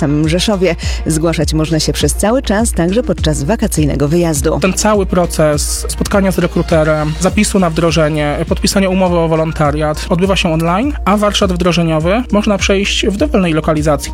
samym Rzeszowie. Zgłaszać można się przez cały czas, także podczas wakacyjnego wyjazdu. Ten cały proces spotkania z rekruterem, zapisu na wdrożenie, podpisania umowy o wolontariat odbywa się online, a warsztat wdrożeniowy można przejść w dowolnej lokalizacji.